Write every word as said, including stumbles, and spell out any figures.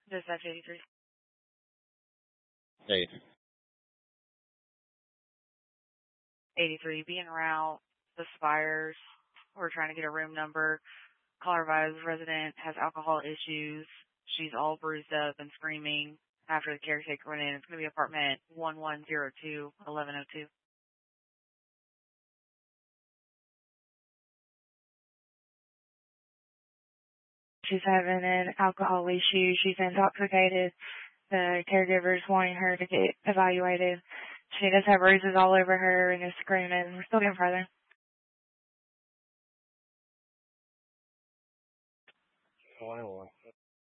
Dispatch eighty-three. Hey. eighty-three, be en route, the Spires. We're trying to get a room number. Colorado resident has alcohol issues. She's all bruised up and screaming after the caretaker went in. It's going to be apartment one one zero two, eleven oh two. She's having an alcohol issue. She's intoxicated. The caregiver's wanting her to get evaluated. She does have bruises all over her and is screaming. We're still getting further. Oh, I don't want